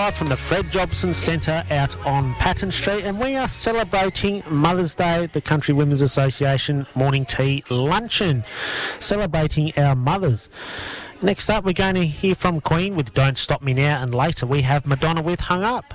live from the Fred Jobson Centre out on Patton Street, and we are celebrating Mother's Day, the Country Women's Association Morning Tea Luncheon, celebrating our mothers. Next up, we're going to hear from Queen with Don't Stop Me Now, and later we have Madonna with Hung Up.